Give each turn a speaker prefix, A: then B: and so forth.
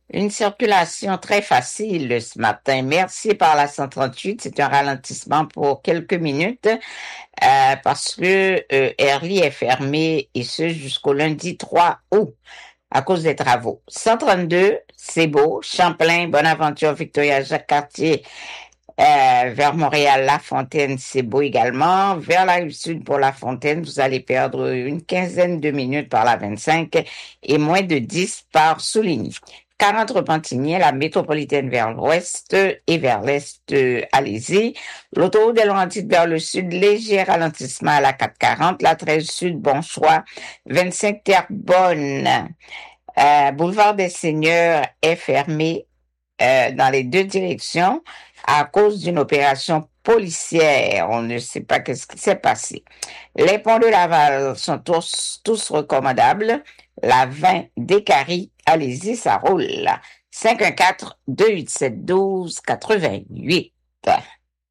A: Une circulation très facile ce matin. Merci par la 138. C'est un ralentissement pour quelques minutes parce que Airly est fermé et ce jusqu'au lundi 3 août à cause des travaux. 132, c'est beau. Champlain, Bonaventure, Victoria, Jacques-Cartier, vers Montréal, La Fontaine, c'est beau également. Vers la rive sud pour La Fontaine, vous allez perdre une quinzaine de minutes par la 25 et moins de 10 par Souligny. 40 Repentigny, la métropolitaine vers l'ouest et vers l'est, allez-y. L'autoroute des Laurentides vers le sud, léger ralentissement à la 440. La 13 sud, bon choix. 25 Terrebonne, boulevard des Seigneurs est fermé dans les deux directions à cause d'une opération policière. On ne sait pas qu'est-ce qui s'est passé. Les ponts de Laval sont tous recommandables. La 20 d'Écarie, allez-y, ça roule. 514-287-12-88.